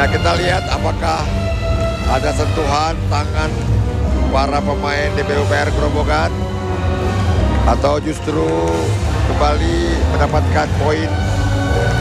Ya, kita lihat apakah ada sentuhan tangan para pemain DPUPR Grobogan atau justru kembali mendapatkan poin